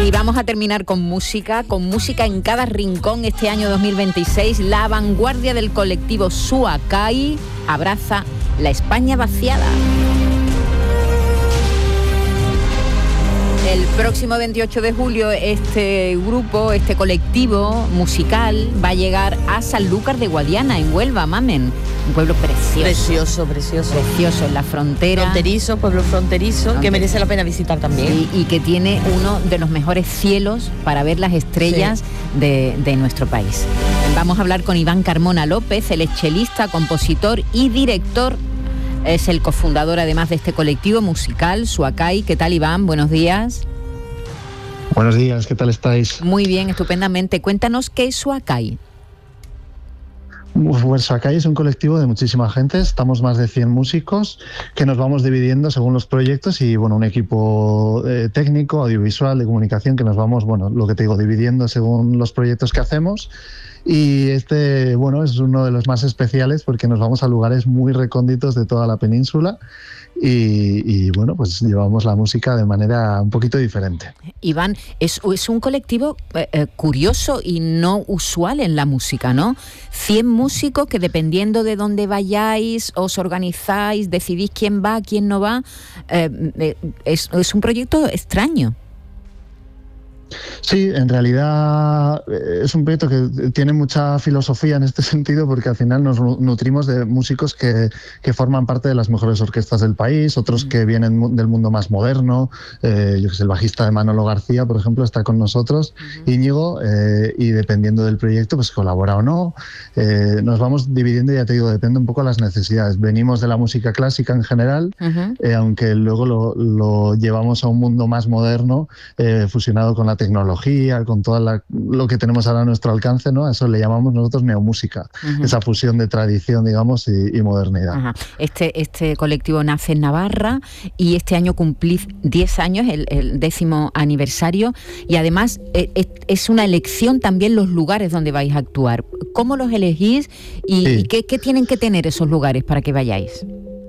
Y vamos a terminar con música en cada rincón este año 2026. La vanguardia del colectivo Suacay abraza la España vaciada. El próximo 28 de julio este grupo, este colectivo musical va a llegar a Sanlúcar de Guadiana, en Huelva, Mamen. Un pueblo precioso. Precioso, en la frontera. Pueblo fronterizo, que merece la pena visitar también. Sí, y que tiene uno de los mejores cielos para ver las estrellas de nuestro país. Vamos a hablar con Iván Carmona López, él es chelista, compositor y director. Es el cofundador además de este colectivo musical, Suacay. ¿Qué tal, Iván? Buenos días. Buenos días, ¿qué tal estáis? Muy bien, estupendamente. Cuéntanos qué es Suacay. Pues Suacay es un colectivo de muchísima gente, estamos más de 100 músicos que nos vamos dividiendo según los proyectos y bueno, un equipo técnico, audiovisual, de comunicación que nos vamos, bueno, lo que te digo, dividiendo según los proyectos que hacemos. Y este, bueno, es uno de los más especiales porque nos vamos a lugares muy recónditos de toda la península y bueno, pues llevamos la música de manera un poquito diferente. Iván, es un colectivo curioso y no usual en la música, ¿no? 100 músicos que dependiendo de dónde vayáis, os organizáis, decidís quién va, quién no va. Es un proyecto extraño. Sí, en realidad es un proyecto que tiene mucha filosofía en este sentido porque al final nos nutrimos de músicos que forman parte de las mejores orquestas del país, otros que vienen del mundo más moderno. Yo que sé, el bajista de Manolo García, por ejemplo, está con nosotros, Íñigo, y dependiendo del proyecto, pues colabora o no. Nos vamos dividiendo, ya te digo, depende un poco de las necesidades. Venimos de la música clásica en general, aunque luego lo llevamos a un mundo más moderno, fusionado con la tecnología, con todo lo que tenemos ahora a nuestro alcance, ¿no? Eso le llamamos nosotros neomúsica, esa fusión de tradición, digamos, y modernidad. Este colectivo nace en Navarra y este año cumplís 10 años, el 10º aniversario, y además es una elección también los lugares donde vais a actuar. ¿Cómo los elegís y qué tienen que tener esos lugares para que vayáis?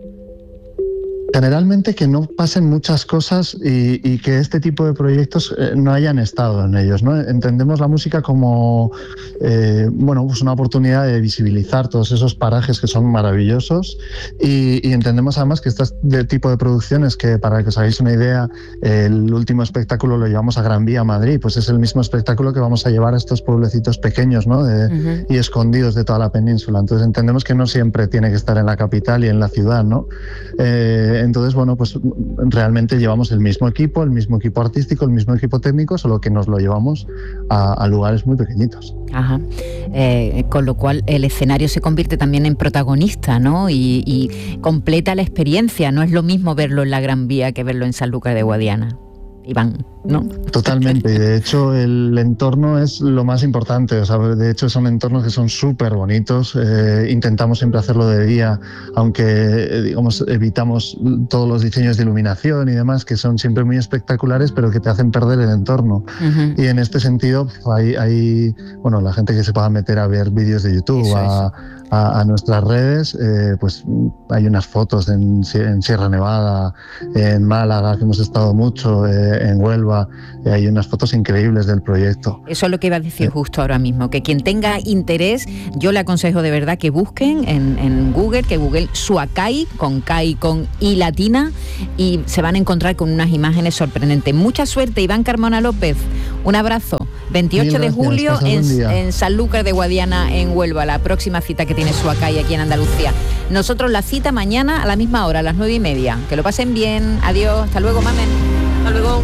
Generalmente que no pasen muchas cosas y que este tipo de proyectos no hayan estado en ellos, ¿no? Entendemos la música como pues una oportunidad de visibilizar todos esos parajes que son maravillosos y entendemos además que este tipo de producciones, que para que os hagáis una idea, el último espectáculo lo llevamos a Gran Vía, Madrid, pues es el mismo espectáculo que vamos a llevar a estos pueblecitos pequeños, ¿no? Y escondidos de toda la península. Entonces entendemos que no siempre tiene que estar en la capital y en la ciudad, ¿no? Entonces, bueno, pues realmente llevamos el mismo equipo artístico, el mismo equipo técnico, solo que nos lo llevamos a lugares muy pequeñitos. Ajá. Con lo cual el escenario se convierte también en protagonista, ¿no? Y completa la experiencia. No es lo mismo verlo en la Gran Vía que verlo en Sanlúcar de Guadiana. Iván, ¿no? Totalmente, y de hecho el entorno es lo más importante, o sea, de hecho son entornos que son súper bonitos, intentamos siempre hacerlo de día, aunque digamos evitamos todos los diseños de iluminación y demás, que son siempre muy espectaculares, pero que te hacen perder el entorno. Y en este sentido hay bueno, la gente que se pueda meter a ver vídeos de YouTube, a nuestras redes, pues hay unas fotos en Sierra Nevada, en Málaga, que hemos estado mucho, en Huelva, hay unas fotos increíbles del proyecto. Eso es lo que iba a decir justo ahora mismo, que quien tenga interés, yo le aconsejo de verdad que busquen en Google, que Google Suacay, con K y con I latina, y se van a encontrar con unas imágenes sorprendentes. Mucha suerte, Iván Carmona López, un abrazo. 28 de julio en Sanlúcar de Guadiana, en Huelva, la próxima cita que tiene Suacay aquí en Andalucía. Nosotros la cita mañana a la misma hora, a las 9:30. Que lo pasen bien, adiós, hasta luego, mamen. Hasta luego.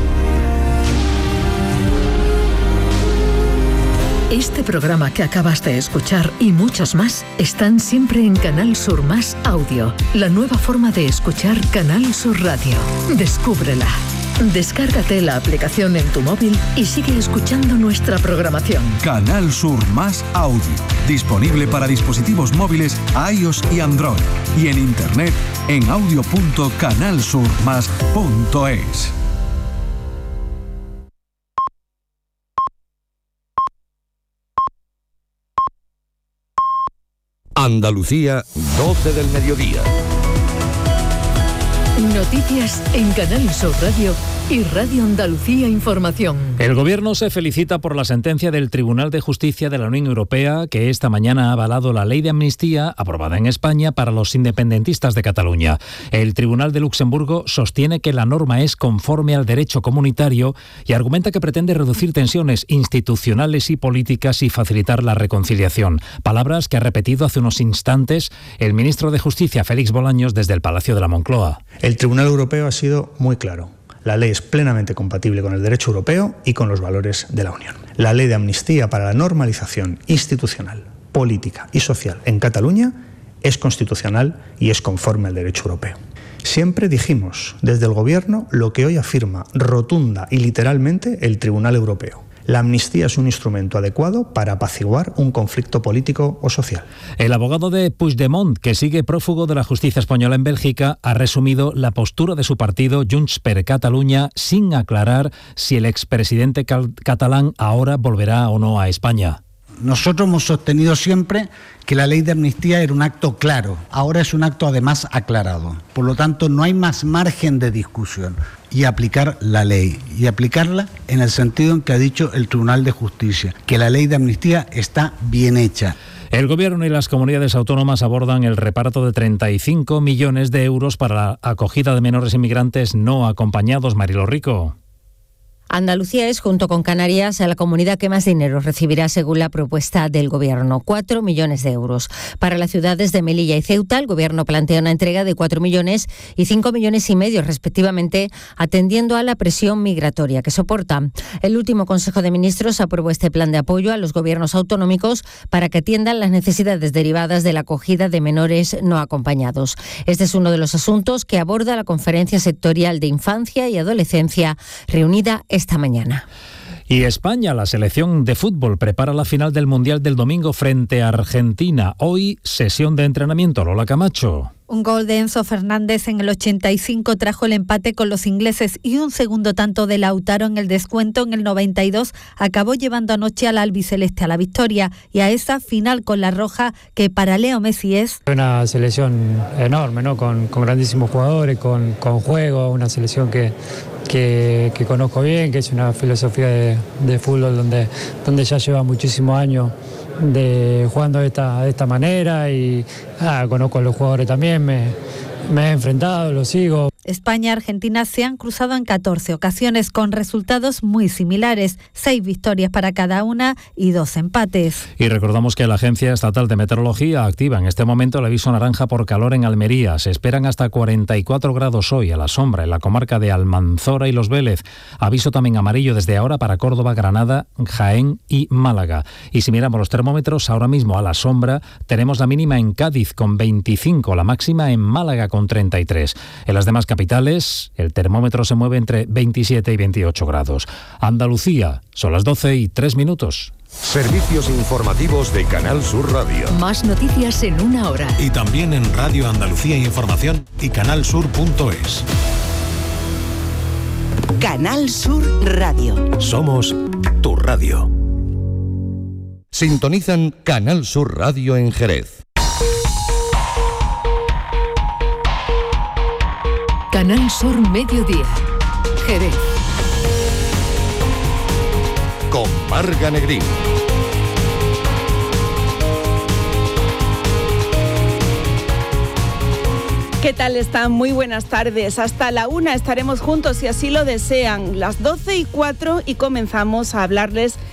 Este programa que acabas de escuchar y muchos más están siempre en Canal Sur Más Audio, la nueva forma de escuchar Canal Sur Radio. Descúbrela. Descárgate la aplicación en tu móvil y sigue escuchando nuestra programación. Canal Sur Más Audio, disponible para dispositivos móviles iOS y Android, y en internet en audio.canalsurmas.es. Andalucía, 12 del mediodía. Noticias en Canal Sur Radio y Radio Andalucía Información. El Gobierno se felicita por la sentencia del Tribunal de Justicia de la Unión Europea que esta mañana ha avalado la ley de amnistía aprobada en España para los independentistas de Cataluña. El Tribunal de Luxemburgo sostiene que la norma es conforme al derecho comunitario y argumenta que pretende reducir tensiones institucionales y políticas y facilitar la reconciliación. Palabras que ha repetido hace unos instantes el ministro de Justicia, Félix Bolaños, desde el Palacio de la Moncloa. El Tribunal Europeo ha sido muy claro. La ley es plenamente compatible con el derecho europeo y con los valores de la Unión. La ley de amnistía para la normalización institucional, política y social en Cataluña es constitucional y es conforme al derecho europeo. Siempre dijimos desde el Gobierno lo que hoy afirma rotunda y literalmente el Tribunal Europeo. La amnistía es un instrumento adecuado para apaciguar un conflicto político o social. El abogado de Puigdemont, que sigue prófugo de la justicia española en Bélgica, ha resumido la postura de su partido Junts per Catalunya sin aclarar si el expresidente catalán ahora volverá o no a España. Nosotros hemos sostenido siempre que la ley de amnistía era un acto claro, ahora es un acto además aclarado. Por lo tanto, no hay más margen de discusión y aplicar la ley, y aplicarla en el sentido en que ha dicho el Tribunal de Justicia, que la ley de amnistía está bien hecha. El Gobierno y las comunidades autónomas abordan el reparto de 35 millones de euros para la acogida de menores inmigrantes no acompañados. Marilo Rico. Andalucía es, junto con Canarias, la comunidad que más dinero recibirá según la propuesta del Gobierno, 4 millones de euros. Para las ciudades de Melilla y Ceuta, el Gobierno plantea una entrega de 4 millones y 5 millones y medio, respectivamente, atendiendo a la presión migratoria que soportan. El último Consejo de Ministros aprobó este plan de apoyo a los gobiernos autonómicos para que atiendan las necesidades derivadas de la acogida de menores no acompañados. Este es uno de los asuntos que aborda la Conferencia Sectorial de Infancia y Adolescencia, reunida esta mañana. Y España, la selección de fútbol, prepara la final del Mundial del domingo frente a Argentina. Hoy, sesión de entrenamiento. Lola Camacho. Un gol de Enzo Fernández en el 85 trajo el empate con los ingleses y un segundo tanto de Lautaro en el descuento en el 92 acabó llevando anoche al albiceleste a la victoria y a esa final con la roja que para Leo Messi es una selección enorme, ¿no? Con grandísimos jugadores, con juego, una selección que conozco bien, que es una filosofía de fútbol donde ya lleva muchísimos años jugando de esta manera y conozco a los jugadores también, me he enfrentado, los sigo. España y Argentina se han cruzado en 14 ocasiones con resultados muy similares, 6 victorias para cada una y 2 empates. Y recordamos que la Agencia Estatal de Meteorología activa en este momento el aviso naranja por calor en Almería. Se esperan hasta 44 grados hoy a la sombra en la comarca de Almanzora y Los Vélez. Aviso también amarillo desde ahora para Córdoba, Granada, Jaén y Málaga. Y si miramos los termómetros, ahora mismo a la sombra tenemos la mínima en Cádiz con 25, la máxima en Málaga con 33. En las demás capitales, el termómetro se mueve entre 27 y 28 grados. Andalucía, son las 12:03. Servicios informativos de Canal Sur Radio. Más noticias en una hora. Y también en Radio Andalucía Información y canalsur.es. Canal Sur Radio. Somos tu radio. Sintonizan Canal Sur Radio en Jerez. Canal Sur Mediodía, Jerez. Con Marga Negrín. ¿Qué tal están? Muy buenas tardes. Hasta la 1 estaremos juntos si así lo desean. Las 12:04 y comenzamos a hablarles